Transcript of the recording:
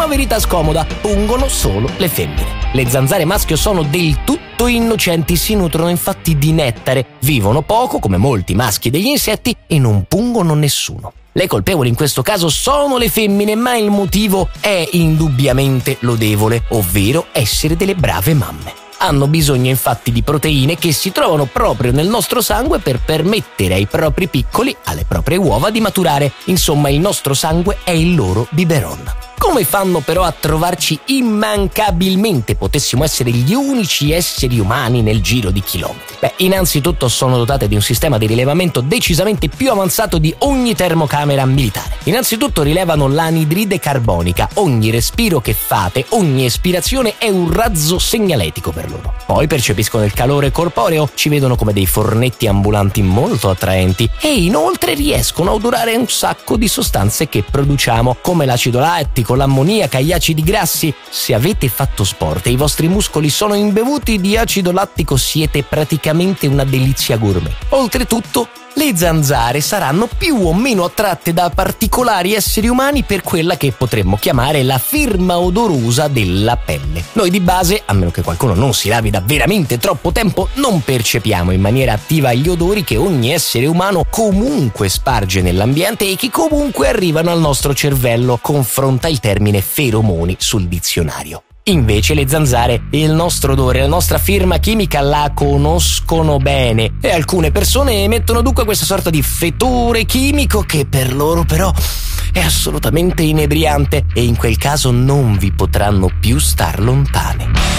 verità scomoda: pungono solo le femmine. Le zanzare maschio sono del tutto innocenti, si nutrono infatti di nettare, vivono poco come molti maschi degli insetti e non pungono nessuno. Le colpevoli in questo caso sono le femmine, ma il motivo è indubbiamente lodevole, ovvero essere delle brave mamme. Hanno bisogno infatti di proteine che si trovano proprio nel nostro sangue per permettere ai propri piccoli, alle proprie uova, di maturare. Insomma, il nostro sangue è il loro biberon. Come fanno però a trovarci immancabilmente? Potessimo essere gli unici esseri umani nel giro di chilometri. Innanzitutto sono dotate di un sistema di rilevamento decisamente più avanzato di ogni termocamera militare. Innanzitutto rilevano l'anidride carbonica. Ogni respiro che fate, ogni espirazione è un razzo segnaletico per loro. Poi percepiscono il calore corporeo, ci vedono come dei fornetti ambulanti molto attraenti e inoltre riescono a odorare un sacco di sostanze che produciamo, come l'acido lattico, l'ammoniaca, gli acidi grassi. Se avete fatto sport e i vostri muscoli sono imbevuti di acido lattico, siete praticamente una delizia gourmet. Oltretutto, le zanzare saranno più o meno attratte da particolari esseri umani per quella che potremmo chiamare la firma odorosa della pelle. Noi di base, a meno che qualcuno non si lavi da veramente troppo tempo, non percepiamo in maniera attiva gli odori che ogni essere umano comunque sparge nell'ambiente e che comunque arrivano al nostro cervello. Confronta il termine feromoni sul dizionario. Invece le zanzare il nostro odore, la nostra firma chimica la conoscono bene e alcune persone emettono dunque questa sorta di fetore chimico che per loro però è assolutamente inebriante e in quel caso non vi potranno più star lontane.